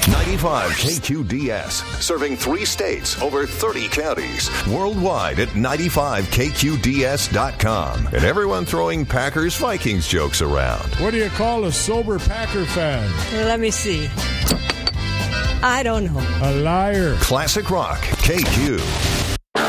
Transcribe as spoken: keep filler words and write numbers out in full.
ninety-five K Q D S, serving three states, over thirty counties, worldwide at ninety-five K Q D S dot com. And everyone throwing Packers Vikings jokes around. What do you call a sober Packer fan? Let me see. I don't know. A liar. Classic Rock, K Q.